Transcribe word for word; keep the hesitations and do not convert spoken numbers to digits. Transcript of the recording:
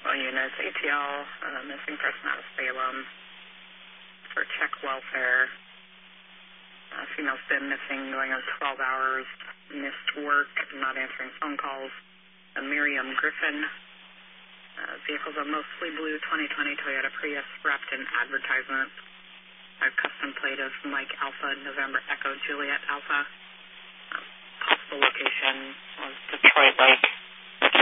Well, units, A T L, uh, missing person out of Salem for check welfare. Uh, female's been missing going on twelve hours, missed work, not answering phone calls. Uh, Miriam Griffin. Uh, vehicles are mostly blue, twenty twenty Toyota Prius, wrapped in advertisement. A custom plate of Mike Alpha, November Echo, Juliet Alpha. Uh, possible location was Detroit Lake.